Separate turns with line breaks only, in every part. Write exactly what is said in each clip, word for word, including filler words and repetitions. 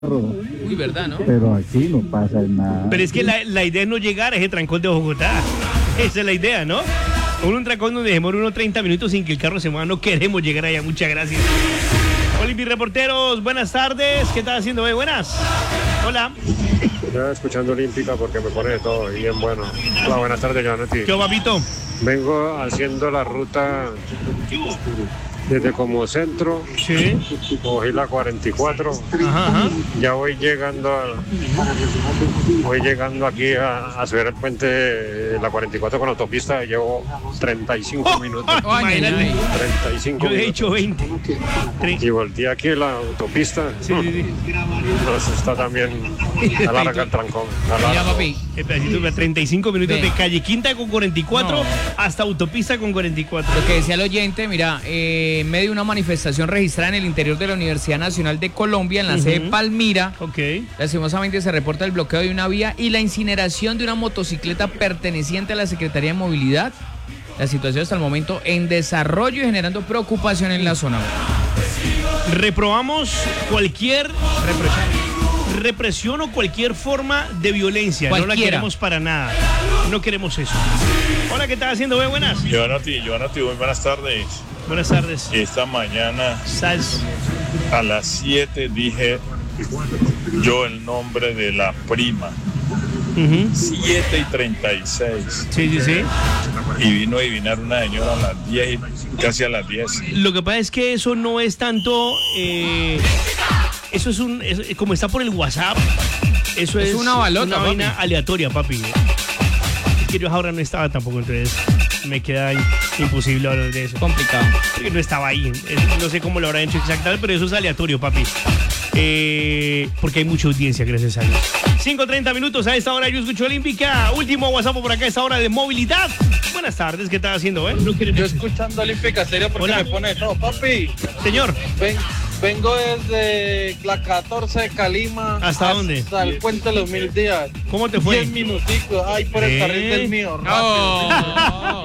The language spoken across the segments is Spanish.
Uy, ¿verdad, no?
Pero aquí no pasa nada.
Pero es que la, la idea es no llegar a ese trancón de Bogotá. Esa es la idea, ¿no? Con un trancón donde demora unos treinta minutos sin que el carro se mueva. No queremos llegar allá. Muchas gracias. Hola, mis reporteros. Buenas tardes. ¿Qué estás haciendo hoy? Buenas. Hola.
Ya escuchando Olímpica porque me pone de todo y bien bueno. Hola, buenas tardes, Giovanotti.
¿Qué, papito?
Vengo haciendo la ruta desde como centro,
Sí.
cogí la cuarenta y cuatro,
Ajá, ajá.
ya voy llegando a, voy llegando aquí a, a subir el puente de la cuarenta y cuatro con autopista, llevo treinta y cinco
Oh,
minutos.
oh, imagínate.
treinta y cinco
Yo he
minutos.
hecho veinte.
Y volteé aquí a la autopista.
Sí, sí, sí.
Pues está también alarga el trancón.
Mira,
alarga.
papi.
El pedacito de treinta y cinco minutos
Ve.
de calle Quinta con cuarenta y cuatro
No.
hasta autopista con cuarenta y cuatro.
Lo que decía el oyente, mira, eh, en medio de una manifestación registrada en el interior de la Universidad Nacional de Colombia, en la sede
Ujú.
Palmira,
Ok.
lastimosamente se reporta el bloqueo de una vía y la incineración de una motocicleta perteneciente a la Secretaría de Movilidad. La situación hasta el momento en desarrollo y generando preocupación en la zona.
Reprobamos cualquier represión, represión o cualquier forma de violencia. No la
Cualquiera.
queremos para nada. No queremos eso. Hola, ¿qué estás haciendo? Ve, buenas.
Giovanotti, Giovanotti, muy buenas tardes.
Buenas tardes.
Esta mañana
Sals.
a las siete dije yo el nombre de la prima.
Ujú.
siete y treinta y seis.
Sí, sí, sí.
Y vino a adivinar una señora a las diez, casi a las diez.
Lo que pasa es que eso no es tanto. eh, eso es un. es- como está por el WhatsApp. Eso es,
Es una balota,
una
papi.
vaina aleatoria, papi. Es que yo ahora no estaba tampoco, entonces me queda in- imposible hablar de eso.
Complicado.
Porque no estaba ahí. Es- no sé cómo lo habrán hecho exactamente, pero eso es aleatorio, papi. Eh, porque hay mucha audiencia, gracias a Dios. cinco treinta minutos a esta hora, yo escucho Olímpica. Último WhatsApp por acá a esta hora de movilidad. Buenas tardes, ¿qué estás haciendo, eh? No queremos-
Yo escuchando Olímpica serio porque
Hola.
me pone, no, papi,
Señor,
ven, vengo desde la catorce de Calima
¿Hasta dónde?
hasta el Puente de los Mil Días.
¿cómo te fue?
diez minuticos, ay, por el
¿Eh?
carril del mío, rápido.
No.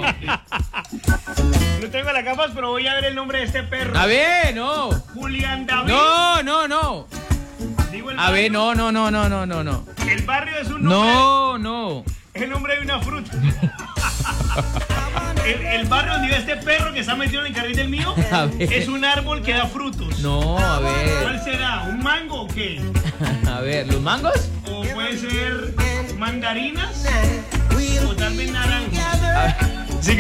No tengo las gafas, pero voy a ver el nombre de este perro.
A ver, no.
Julián David.
No, no, no.
Digo el
A ver,
barrio.
no, no, no, no, no, no, no.
El barrio es un nombre.
No, no.
Es el nombre de una fruta. el, el barrio donde vive este perro que está metido en el carril del mío
A ver.
es un árbol que da frutos.
No, a
¿Cuál
ver.
será? ¿Un mango o qué?
A ver, ¿los mangos?
¿O puede ser mandarinas? ¿O tal vez naranjas? Sí.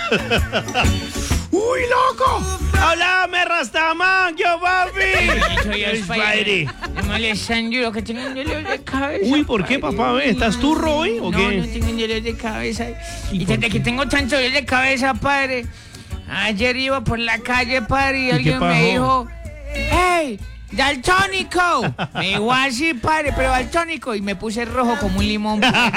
¡Uy, loco! ¡Háblame, Rastaman, yo, papi!
Soy el
Spider.
Me molestan yo, lo que tengo un dolor de cabeza.
Uy, ¿por qué, papá? Ve, ¿estás turro hoy o
no,
qué?
No, tengo un dolor de cabeza.
¿Y
Y
por
desde
qué?
que tengo tanto dolor de cabeza, padre. Ayer iba por la calle, padre, y
qué
alguien
pasó?
me dijo: ¡Hey! ¡Daltónico! Me dijo así, padre, pero daltónico. Y me puse rojo como un limón.